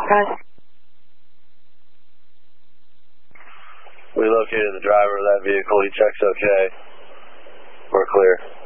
Roger. We located the driver of that vehicle. He checks okay. We're clear.